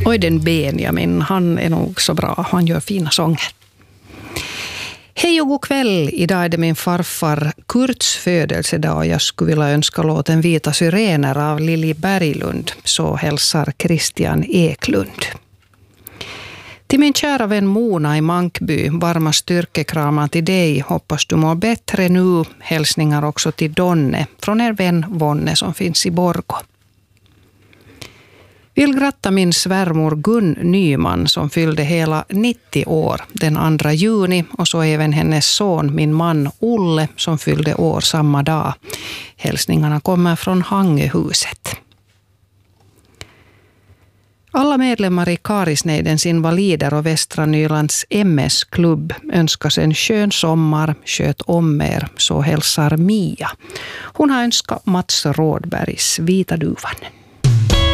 Oj, den Benjamin, han är nog så bra. Han gör fina sånger. Hej och god kväll. Idag är det min farfar Kurts födelsedag. Jag skulle vilja önska låten Vita syrener av Lili Berglund. Så hälsar Christian Eklund. Till min kära vän Mona i Mankby, varma styrkekramar till dig. Hoppas du mår bättre nu. Hälsningar också till Donne från er vän Vonne som finns i Borgå. Vill gratta min svärmor Gun Nyman som fyllde hela 90 år den 2 juni och så även hennes son, min man Olle, som fyllde år samma dag. Hälsningarna kommer från Hangöhuset. Alla medlemmar i Karisneidens invalider och Västra Nylands MS-klubb önskas en skön sommar, sköt om er, så hälsar Mia. Hon har önskat Mats Rådbergs Vita duvan.